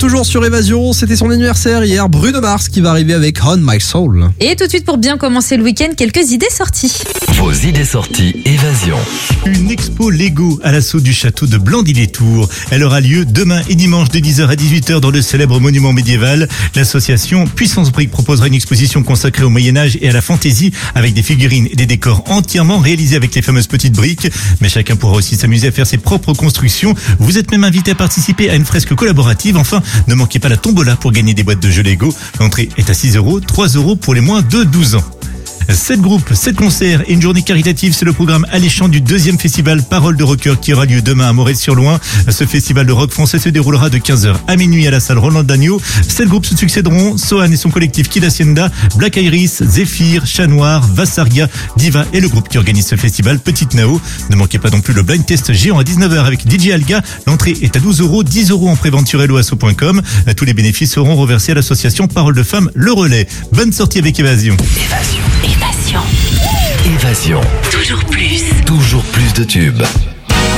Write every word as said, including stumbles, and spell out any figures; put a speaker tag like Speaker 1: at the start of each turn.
Speaker 1: toujours sur Évasion. C'était son anniversaire hier. Bruno Mars qui va arriver avec On My Soul.
Speaker 2: Et tout de suite, pour bien commencer le week-end, quelques idées sorties.
Speaker 3: Vos idées sorties Évasion.
Speaker 4: Une expo Lego à l'assaut du château de Blandy-les-Tours. Elle aura lieu demain et dimanche de dix heures à dix-huit heures dans le célèbre monument médiéval. L'association Puissance Brique proposera une exposition consacrée au Moyen-Âge et à la fantaisie avec des figurines et des décors entièrement réalisés avec les fameuses petites briques. Mais chacun pourra aussi s'amuser à faire ses propres constructions. Vous êtes même invité à participer à une fresque collaborative. Enfin, ne manquez pas la tombola pour gagner des boîtes de jeux Lego. L'entrée est à six euros, trois euros pour les moins de douze ans. Sept groupes, sept concerts et une journée caritative, c'est le programme alléchant du deuxième festival Parole de Rocker qui aura lieu demain à Morez-sur-Loing. Ce festival de rock français se déroulera de quinze heures à minuit à la salle Roland Dagneau. Sept groupes se succéderont: Sohan et son collectif Kid Hacienda, Black Iris, Zephyr, Chat Noir, Vassaria, Diva et le groupe qui organise ce festival, Petite Nao. Ne manquez pas non plus le blind test géant à dix-neuf heures avec D J Alga. L'entrée est à douze euros, dix euros en prévente sur helloasso point com. Tous les bénéfices seront reversés à l'association Parole de Femmes Le Relais. Bonne sortie avec Évasion.
Speaker 3: Évasion.
Speaker 2: Évasion.
Speaker 3: Évasion.
Speaker 2: Toujours plus.
Speaker 3: Toujours plus de tubes.